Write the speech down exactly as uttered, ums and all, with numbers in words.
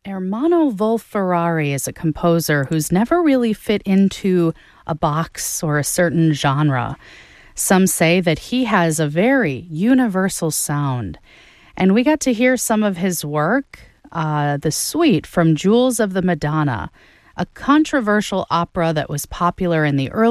Ermanno Wolf-Ferrari is a composer who's never really fit into a box or a certain genre. Some say that he has a very universal sound. And we got to hear some of his work, uh, the suite from Jewels of the Madonna, a controversial opera that was popular in the early